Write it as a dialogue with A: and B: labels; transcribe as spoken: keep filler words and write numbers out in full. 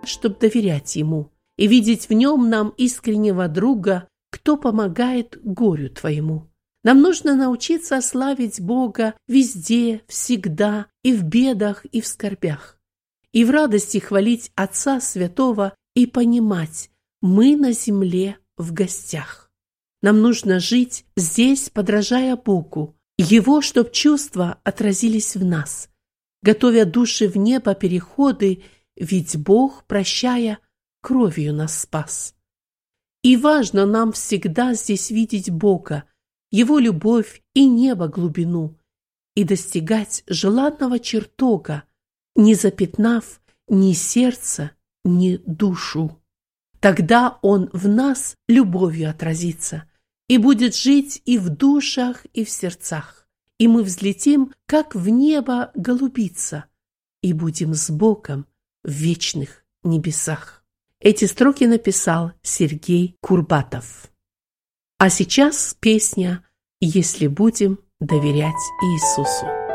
A: чтобы доверять Ему и видеть в Нем нам искреннего друга, кто помогает горю твоему. Нам нужно научиться славить Бога везде, всегда, и в бедах, и в скорбях, и в радости хвалить Отца Святого и понимать, мы на земле в гостях. Нам нужно жить здесь, подражая Богу, Его, чтоб чувства отразились в нас, готовя души в небо переходы, ведь Бог, прощая, кровью нас спас. И важно нам всегда здесь видеть Бога, Его любовь и небо глубину, и достигать желанного чертога, не запятнав ни сердце, ни душу. Тогда Он в нас любовью отразится и будет жить и в душах, и в сердцах, и мы взлетим, как в небо голубица, и будем с Богом в вечных небесах. Эти строки написал Сергей Курбатов. А сейчас песня «Если будем доверять Иисусу».